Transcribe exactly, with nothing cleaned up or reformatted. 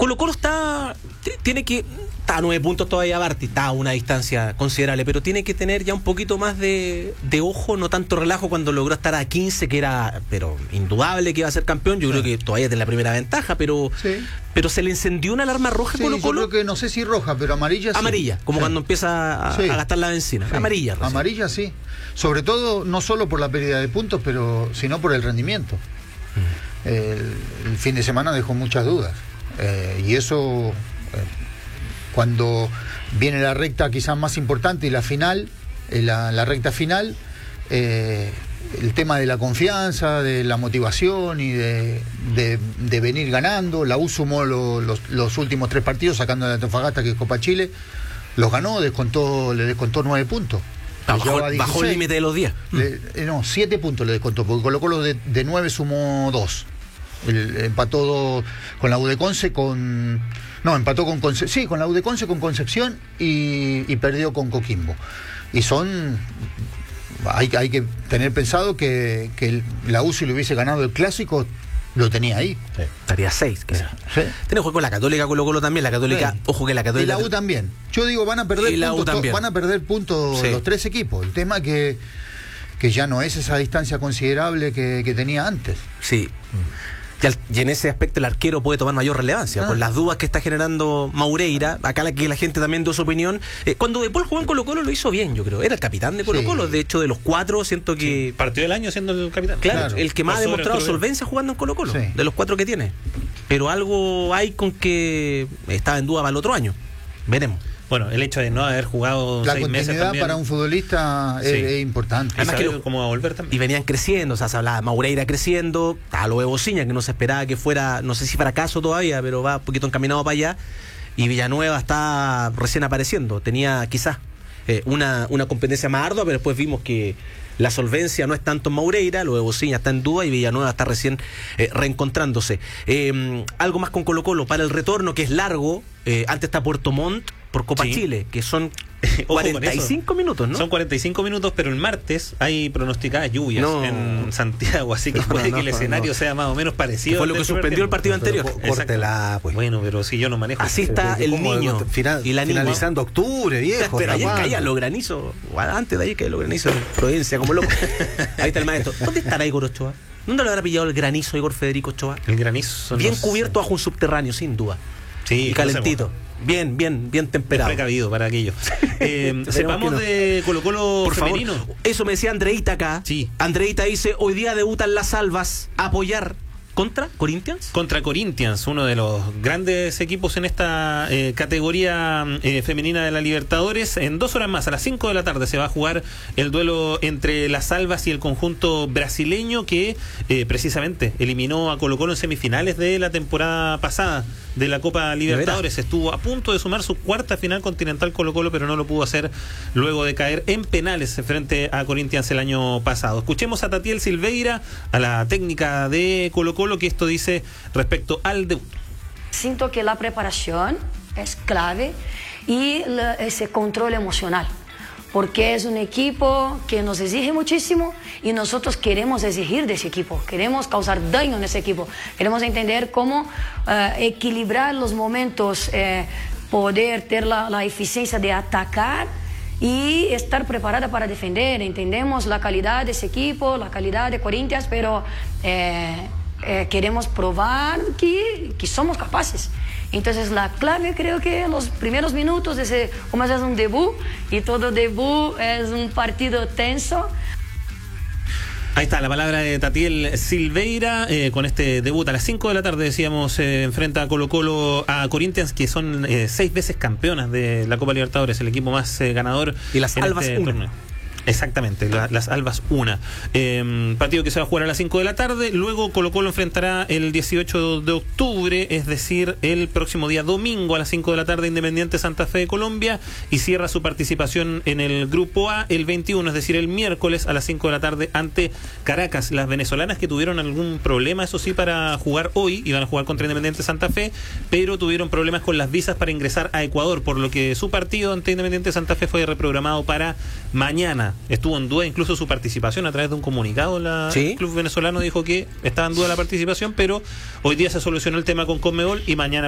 Colo Colo está, tiene que, está a nueve puntos todavía Barty, está a una distancia considerable, pero tiene que tener ya un poquito más de, de ojo, no tanto relajo cuando logró estar a quince, que era, pero indudable que iba a ser campeón. Yo sí. creo que todavía tiene la primera ventaja, pero sí. pero se le encendió una alarma roja sí, a Colo Colo. Yo creo que no sé si roja, pero amarilla sí. Amarilla, como sí. cuando empieza a, sí. a gastar la benzina. Sí. Amarilla. Recién. Amarilla sí. Sobre todo, no solo por la pérdida de puntos, pero sino por el rendimiento. Mm. El, el fin de semana dejó muchas dudas. Eh, y eso, eh, cuando viene la recta quizás más importante y la final, eh, la, la recta final, eh, el tema de la confianza, de la motivación y de, de, de venir ganando. La U sumó lo, los, los últimos tres partidos, sacando de Antofagasta, que es Copa Chile, los ganó, descontó, le descontó nueve puntos. Bajó, bajó el límite de los diez. Le, eh, no, siete puntos le descontó, porque Colo Colo de, de nueve sumó dos. El, empató dos con la U de Conce, con no, empató con Conce, sí, con la U de Conce, con Concepción y, y perdió con Coquimbo. Y son, hay, hay que tener pensado que, que el, la U, si le hubiese ganado el clásico, lo tenía ahí. Sí. Estaría seis, quizás. Sí. Tiene juego con la Católica, Colo Colo también. La Católica, sí. ojo que la Católica. Y la U también. Yo digo, van a perder puntos, van a perder puntos sí. los tres equipos. El tema que que ya no es esa distancia considerable que, que tenía antes. Sí. Mm. Y en ese aspecto el arquero puede tomar mayor relevancia, ah. con las dudas que está generando Maureira. Acá la que la gente también dio su opinión. Eh, cuando De Paul jugó en Colo Colo lo hizo bien, yo creo. Era el capitán de Colo Colo. Sí. De hecho, de los cuatro, siento que... Sí. Partió del año siendo el capitán. Claro, claro. el que más ha demostrado solvencia jugando en Colo Colo, sí. de los cuatro que tiene. Pero algo hay con que estaba en duda para el otro año. Veremos. Bueno, el hecho de no haber jugado la seis meses continuidad también, para un futbolista sí. es, es importante. Además que lo, cómo va a volver también. Y venían creciendo, o sea, se hablaba Maureira creciendo, a lo de Bociña, que no se esperaba que fuera, no sé si fracaso todavía, pero va un poquito encaminado para allá. Y Villanueva está recién apareciendo. Tenía quizás eh, una, una competencia más ardua, pero después vimos que la solvencia no es tanto en Maureira, lo de Bociña está en duda y Villanueva está recién eh, reencontrándose. Eh, algo más con Colo Colo para el retorno, que es largo. Eh, antes está Puerto Montt por Copa sí. Chile, que son cuarenta y cinco minutos, ¿no? Son cuarenta y cinco minutos, pero el martes hay pronosticadas lluvias no. en Santiago, así que no, puede no, que el no, escenario no. sea más o menos parecido. Que fue lo que suspendió el partido anterior. Córtela, pues. Bueno, pero si yo no manejo. Así está el niño. Final, y la finalizando niña. Octubre, viejo. Pero ayer caían los granizos, antes de ahí que los granizos en Providencia, como loco. Ahí está el maestro. ¿Dónde estará Igor Ochoa? ¿Dónde lo habrá pillado el granizo Igor Federico Ochoa? El granizo. Bien cubierto bajo un subterráneo, sin duda. Sí, y calentito. Bien, bien, bien temperado. Es precavido para aquello. Eh, sepamos no. de Colo Colo Por femenino. Favor. Eso me decía Andreita acá. Sí. Andreita dice, hoy día debutan las Albas a apoyar contra Corinthians. Contra Corinthians, uno de los grandes equipos en esta eh, categoría eh, femenina de la Libertadores. En dos horas más, a las cinco de la tarde, se va a jugar el duelo entre las Albas y el conjunto brasileño que eh, precisamente eliminó a Colo Colo en semifinales de la temporada pasada de la Copa Libertadores. Estuvo a punto de sumar su cuarta final continental Colo Colo, pero no lo pudo hacer luego de caer en penales frente a Corinthians el año pasado. Escuchemos a Tatiel Silveira, a la técnica de Colo Colo, que esto dice respecto al debut. Siento que la preparación es clave y la, ese control emocional, porque es un equipo que nos exige muchísimo y nosotros queremos exigir de ese equipo, queremos causar daño en ese equipo, queremos entender cómo uh, equilibrar los momentos, eh, poder ter la, la eficiencia de atacar y estar preparada para defender. Entendemos la calidad de ese equipo, la calidad de Corinthians, pero eh, eh, queremos probar que, que somos capaces. Entonces la clave creo que en los primeros minutos, ese, como es un debut y todo debut es un partido tenso. Ahí está la palabra de Tatiel Silveira, eh, con este debut a las cinco de la tarde, decíamos, eh, enfrenta a Colo Colo a Corinthians, que son eh, seis veces campeonas de la Copa Libertadores, el equipo más eh, ganador y las en Albas este torneo. Exactamente, la, las Albas una. Eh, partido que se va a jugar a las cinco de la tarde. Luego Colo Colo enfrentará el dieciocho de octubre, es decir, el próximo día domingo a las cinco de la tarde, Independiente Santa Fe de Colombia, y cierra su participación en el Grupo A el veintiuno, es decir, el miércoles a las cinco de la tarde ante Caracas. Las venezolanas que tuvieron algún problema, eso sí, para jugar hoy, iban a jugar contra Independiente Santa Fe, pero tuvieron problemas con las visas para ingresar a Ecuador, por lo que su partido ante Independiente Santa Fe fue reprogramado para mañana. Estuvo en duda incluso su participación a través de un comunicado. La, ¿Sí? El club venezolano dijo que estaba en duda la participación, pero hoy día se solucionó el tema con Conmebol y mañana